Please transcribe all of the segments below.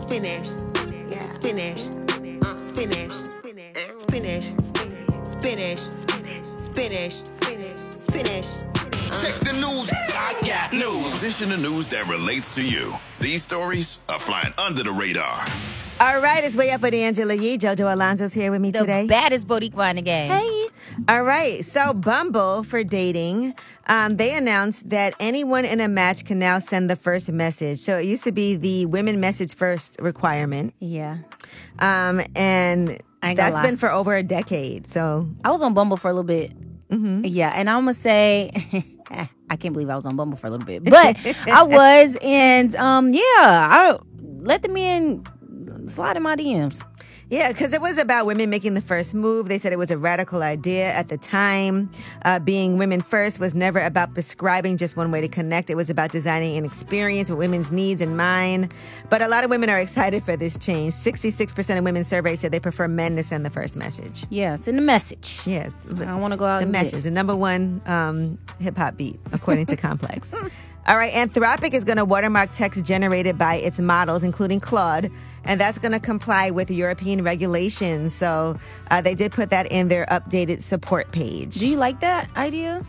Spinach. Spinach. Spinach. Spinach. Spinach. Spinach. Spinach. Check the news. I got news. Dish in the news that relates to you. These stories are flying under the radar. All right, it's Way Up with Angela Yee. Jojo Alonzo's here with me today. The baddest Boricua in the game. Hey. All right, so Bumble for dating, they announced that anyone in a match can now send the first message. So it used to be the women message first requirement. Yeah. And that's been for over a decade. So I was on Bumble for a little bit. Mm-hmm. Yeah, and I'm going to say... I can't believe I was on Bumble for a little bit. But I was, and I let the men slide in my DMs. Yeah, because it was about women making the first move. They said it was a radical idea at the time. Being women first was never about prescribing just one way to connect. It was about designing an experience with women's needs in mind. But a lot of women are excited for this change. 66% of women surveyed said they prefer men to send the first message. Yeah, send the message. Yes. I want to go out the and message, the number one hip-hop beat, according to Complex. All right, Anthropic is going to watermark text generated by its models, including Claude, and that's going to comply with European regulations. So they did put that in their updated support page. Do you like that idea?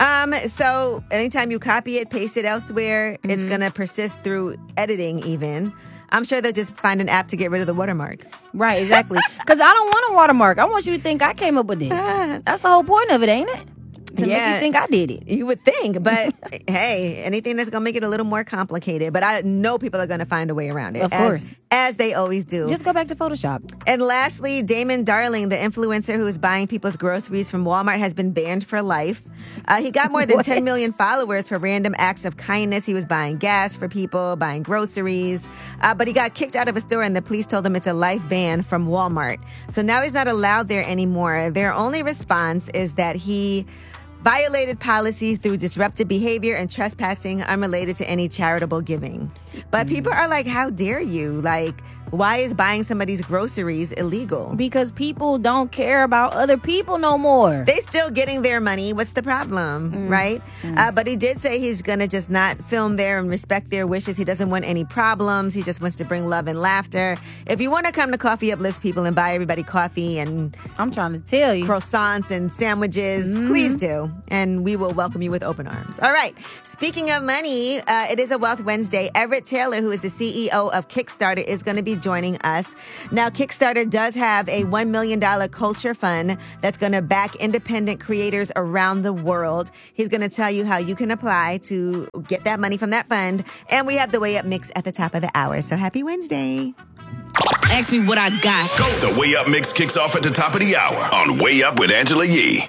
So anytime you copy it, paste it elsewhere, it's going to persist through editing even. I'm sure they'll just find an app to get rid of the watermark. Right, exactly. Because I don't want a watermark. I want you to think I came up with this. That's the whole point of it, ain't it? To make you think I did it. You would think, but hey, anything that's going to make it a little more complicated. But I know people are going to find a way around it. Of course. As they always do. Just go back to Photoshop. And lastly, Damon Darling, the influencer who is buying people's groceries from Walmart, has been banned for life. He got more than 10 million followers for random acts of kindness. He was buying gas for people, buying groceries. But he got kicked out of a store and the police told him it's a life ban from Walmart. So now he's not allowed there anymore. Their only response is that he violated policies through disruptive behavior and trespassing unrelated to any charitable giving. But people are like, how dare you? Like, why is buying somebody's groceries illegal? Because people don't care about other people no more. They still getting their money. What's the problem, right? But he did say he's going to just not film there and respect their wishes. He doesn't want any problems. He just wants to bring love and laughter. If you want to come to Coffee Uplifts People and buy everybody coffee and I'm trying to tell you, croissants and sandwiches, please do. And we will welcome you with open arms. All right. Speaking of money, it is a Wealth Wednesday. Everett Taylor, who is the CEO of Kickstarter, is going to be joining us. Now, Kickstarter does have a $1 million culture fund that's going to back independent creators around the world. He's going to tell you how you can apply to get that money from that fund. And we have the Way Up mix at the top of the hour. So happy Wednesday. Ask me what I got. Go. The Way Up mix kicks off at the top of the hour on Way Up with Angela Yee.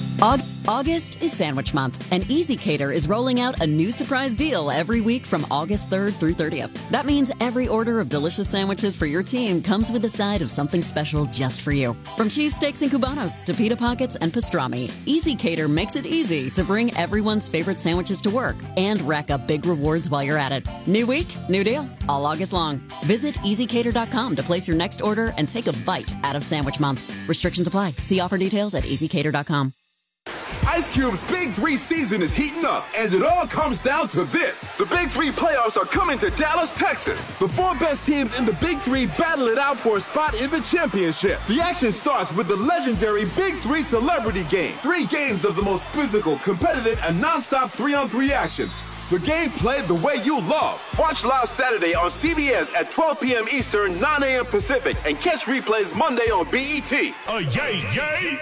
August is Sandwich Month, and Easy Cater is rolling out a new surprise deal every week from August 3rd through 30th. That means every order of delicious sandwiches for your team comes with a side of something special just for you. From cheesesteaks and Cubanos to pita pockets and pastrami, Easy Cater makes it easy to bring everyone's favorite sandwiches to work and rack up big rewards while you're at it. New week, new deal, all August long. Visit easycater.com to place your next order and take a bite out of Sandwich Month. Restrictions apply. See offer details at easycater.com. Ice Cube's Big 3 season is heating up, and it all comes down to this. The Big 3 playoffs are coming to Dallas, Texas. The 4 best teams in the Big 3 battle it out for a spot in the championship. The action starts with the legendary Big 3 Celebrity Game. 3 games of the most physical, competitive, and non-stop 3-on-3 action. The game played the way you love. Watch live Saturday on CBS at 12 p.m. Eastern, 9 a.m. Pacific, and catch replays Monday on BET. Yay!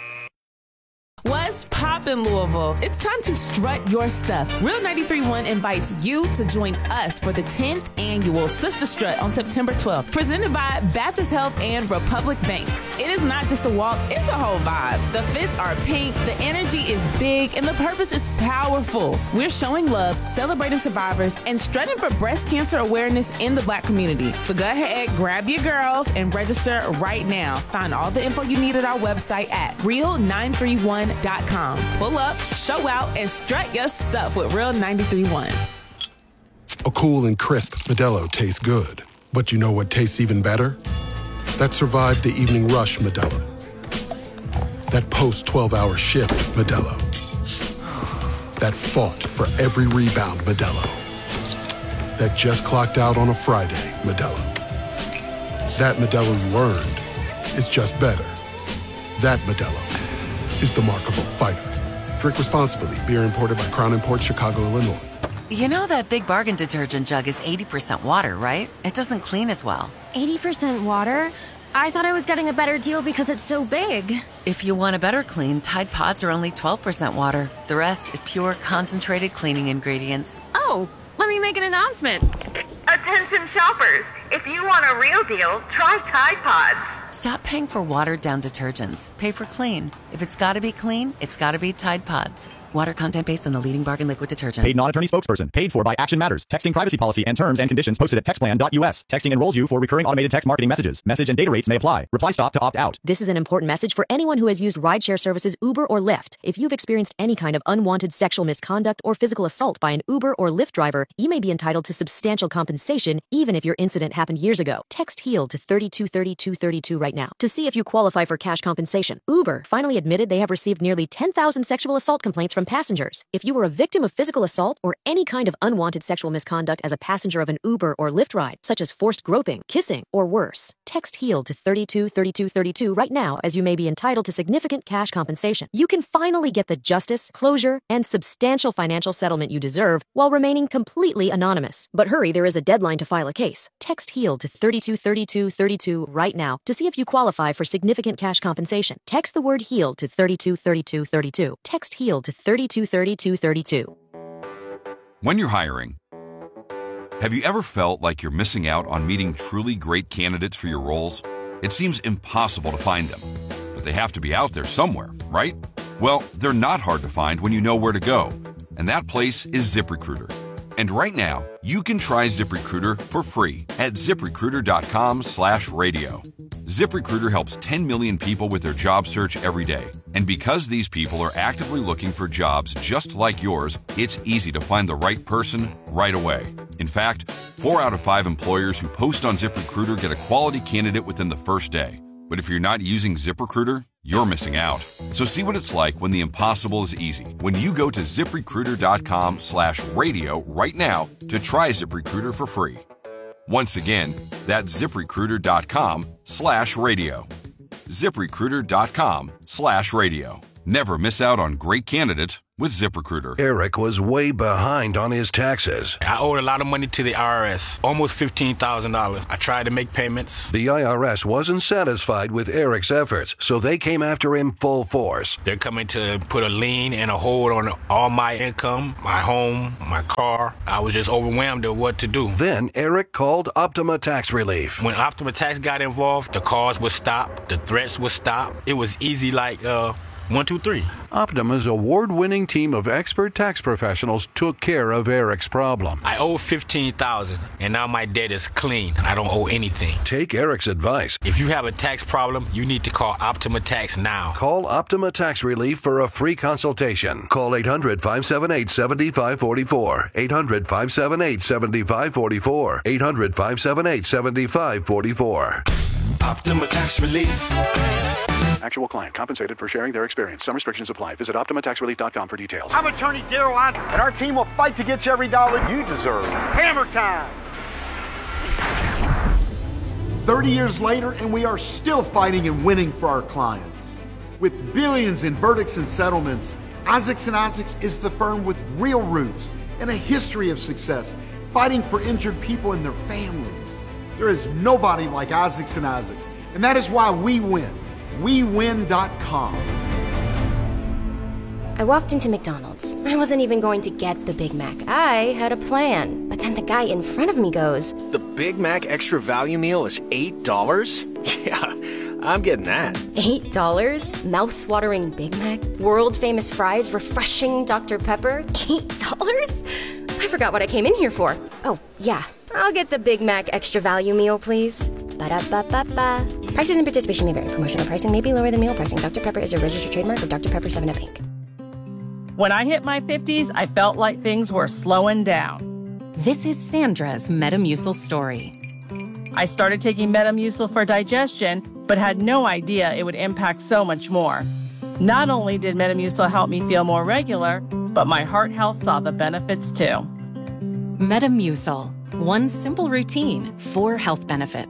What's poppin', Louisville? It's time to strut your stuff. Real 93.1 invites you to join us for the 10th annual Sister Strut on September 12th, presented by Baptist Health and Republic Bank. It is not just a walk, it's a whole vibe. The fits are pink, the energy is big, and the purpose is powerful. We're showing love, celebrating survivors, and strutting for breast cancer awareness in the Black community. So go ahead, grab your girls, and register right now. Find all the info you need at our website at real931.com. Pull up, show out, and strut your stuff with Real 93.1. A cool and crisp Modelo tastes good. But you know what tastes even better? That survived the evening rush Modelo. That post-12-hour shift Modelo. That fought for every rebound Modelo. That just clocked out on a Friday Modelo. That Modelo you earned is just better. That Modelo is the markable fighter. Drink responsibly. Beer imported by Crown Imports, Chicago, Illinois. You know that Big Bargain detergent jug is 80% water, right? It doesn't clean as well. 80% water? I thought I was getting a better deal because it's so big. If you want a better clean, Tide Pods are only 12% water. The rest is pure, concentrated cleaning ingredients. Oh, let me make an announcement. Attention shoppers, if you want a real deal, try Tide Pods. Stop paying for watered-down detergents. Pay for clean. If it's gotta be clean, it's gotta be Tide Pods. Water content based on the leading bargain liquid detergent. Paid non-attorney spokesperson. Paid for by Action Matters. Texting privacy policy and terms and conditions posted at textplan.us. Texting enrolls you for recurring automated text marketing messages. Message and data rates may apply. Reply stop to opt out. This is an important message for anyone who has used rideshare services Uber or Lyft. If you've experienced any kind of unwanted sexual misconduct or physical assault by an Uber or Lyft driver, you may be entitled to substantial compensation even if your incident happened years ago. Text HEAL to 323232 right now to see if you qualify for cash compensation. Uber finally admitted they have received nearly 10,000 sexual assault complaints from passengers. If you were a victim of physical assault or any kind of unwanted sexual misconduct as a passenger of an Uber or Lyft ride, such as forced groping, kissing, or worse, text HEAL to 323232 right now as you may be entitled to significant cash compensation. You can finally get the justice, closure, and substantial financial settlement you deserve while remaining completely anonymous. But hurry, there is a deadline to file a case. Text HEAL to 323232 right now to see if you qualify for significant cash compensation. Text the word HEAL to 323232. Text HEAL to 323232. When you're hiring, have you ever felt like you're missing out on meeting truly great candidates for your roles? It seems impossible to find them, but they have to be out there somewhere, right? Well, they're not hard to find when you know where to go, and that place is ZipRecruiter. And right now, you can try ZipRecruiter for free at ZipRecruiter.com/radio. ZipRecruiter helps 10 million people with their job search every day. And because these people are actively looking for jobs just like yours, it's easy to find the right person right away. In fact, 4 out of 5 employers who post on ZipRecruiter get a quality candidate within the first day. But if you're not using ZipRecruiter, you're missing out. So see what it's like when the impossible is easy. When you go to ZipRecruiter.com/radio right now to try ZipRecruiter for free. Once again, that's ZipRecruiter.com/radio. ZipRecruiter.com/radio. Never miss out on great candidates with ZipRecruiter. Eric was way behind on his taxes. I owed a lot of money to the IRS, almost $15,000. I tried to make payments. The IRS wasn't satisfied with Eric's efforts, so they came after him full force. They're coming to put a lien and a hold on all my income, my home, my car. I was just overwhelmed at what to do. Then Eric called Optima Tax Relief. When Optima Tax got involved, the calls would stop, the threats would stop. It was easy like 1, 2, 3. Optima's award-winning team of expert tax professionals took care of Eric's problem. I owe $15,000, and now my debt is clean. I don't owe anything. Take Eric's advice. If you have a tax problem, you need to call Optima Tax now. Call Optima Tax Relief for a free consultation. Call 800-578-7544. 800-578-7544. 800-578-7544. Optima Tax Relief. Actual client compensated for sharing their experience. Some restrictions apply. Visit OptimaTaxRelief.com for details. I'm Attorney Daryl Osmond, and our team will fight to get you every dollar you deserve. Hammer time! 30 years later, and we are still fighting and winning for our clients. With billions in verdicts and settlements, Isaacs & Isaacs is the firm with real roots and a history of success, fighting for injured people and their families. There is nobody like Isaacs & Isaacs, and that is why we win. WeWin.com. I walked into McDonald's. I wasn't even going to get the Big Mac. I had a plan. But then the guy in front of me goes, "The Big Mac Extra Value Meal is $8? Yeah, I'm getting that." $8? Mouth-watering Big Mac? World-famous fries? Refreshing Dr. Pepper? $8? I forgot what I came in here for. Oh, yeah. I'll get the Big Mac Extra Value Meal, please. Ba-da-ba-ba-ba. Prices and participation may vary. Promotional pricing may be lower than meal pricing. Dr. Pepper is a registered trademark of Dr. Pepper 7up Inc. When I hit my 50s, I felt like things were slowing down. This is Sandra's Metamucil story. I started taking Metamucil for digestion, but had no idea it would impact so much more. Not only did Metamucil help me feel more regular, but my heart health saw the benefits too. Metamucil. One simple routine, 4 health benefits.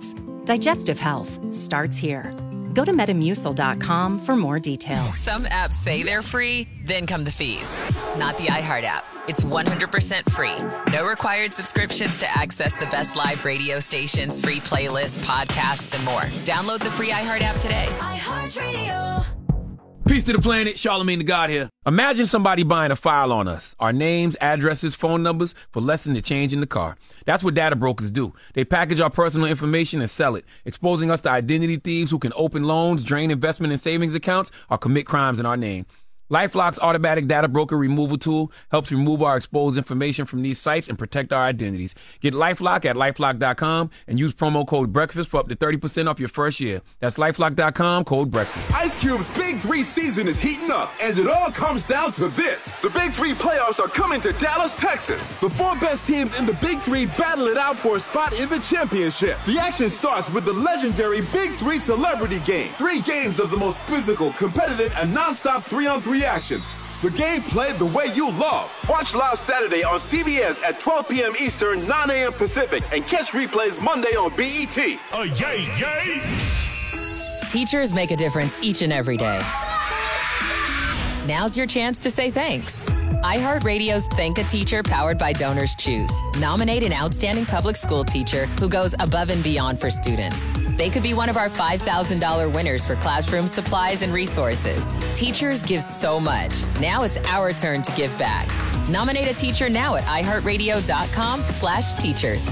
Digestive health starts here. Go to Metamucil.com for more details. Some apps say they're free, then come the fees. Not the iHeart app. It's 100% free. No required subscriptions to access the best live radio stations, free playlists, podcasts, and more. Download the free iHeart app today. iHeartRadio. Peace to the planet, Charlamagne the God here. Imagine somebody buying a file on us, our names, addresses, phone numbers, for less than the change in the car. That's what data brokers do. They package our personal information and sell it, exposing us to identity thieves who can open loans, drain investment and savings accounts, or commit crimes in our name. LifeLock's automatic data broker removal tool helps remove our exposed information from these sites and protect our identities. Get LifeLock at LifeLock.com and use promo code BREAKFAST for up to 30% off your first year. That's LifeLock.com, code BREAKFAST. Ice Cube's Big 3 season is heating up, and it all comes down to this. The Big 3 playoffs are coming to Dallas, Texas. The 4 best teams in the Big 3 battle it out for a spot in the championship. The action starts with the legendary Big 3 Celebrity Game. 3 games of the most physical, competitive, and nonstop 3-on-3 action. The game played the way you love. Watch live Saturday on CBS at 12 p.m. Eastern, 9 a.m. Pacific, and catch replays Monday on BET. Yay, yay! Teachers make a difference each and every day. Now's your chance to say thanks. iHeartRadio's Thank a Teacher powered by Donors Choose. Nominate an outstanding public school teacher who goes above and beyond for students. They could be one of our $5,000 winners for classroom supplies and resources. Teachers give so much. Now it's our turn to give back. Nominate a teacher now at iHeartRadio.com/teachers.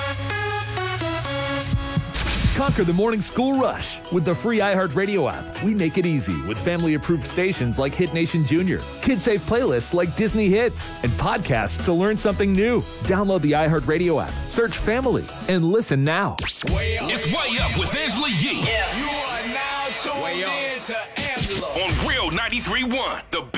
Conquer the morning school rush with the free iHeartRadio app. We make it easy with family-approved stations like Hit Nation Junior, kid-safe playlists like Disney Hits, and podcasts to learn something new. Download the iHeartRadio app, search Family, and listen now. It's Way Up with Angela Yee. You are now tuned in to Angela on Grill 93.1. The